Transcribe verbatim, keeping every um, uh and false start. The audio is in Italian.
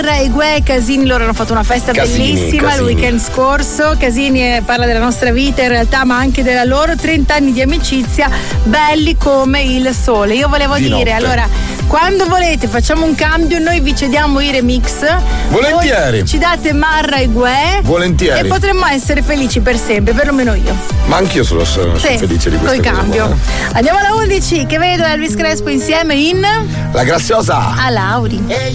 e Gue Casini, loro hanno fatto una festa Casini, bellissima Casini. il weekend scorso. Casini eh, parla della nostra vita in realtà, ma anche della loro. trenta anni di amicizia belli come il sole. Io volevo Di dire, notte. allora, quando volete facciamo un cambio, noi vi cediamo i remix. Volentieri. Voi ci date Marra e Gue. Volentieri. E potremmo essere felici per sempre, perlomeno io. Ma anch'io sono, sono Sì, felice di questo. col cambio. Andiamo alla undici, che vedo Elvis Crespo insieme in La Graziosa. a Lauri.